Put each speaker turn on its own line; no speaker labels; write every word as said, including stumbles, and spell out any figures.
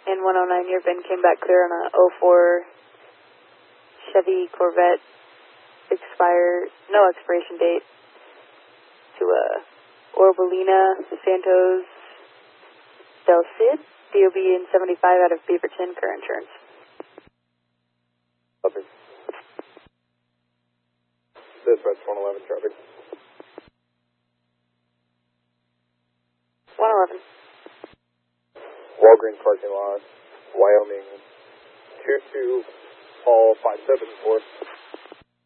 And one oh nine, your V I N came back clear on a oh four Chevy Corvette, expire, no expiration date, to uh, Orbolina Santos Del Cid, D O B in seventy-five out of Beaverton, current insurance.
Copy. Dispatch one eleven traffic.
one eleven.
Walgreens parking lot, Wyoming, two two, Paul five seven four.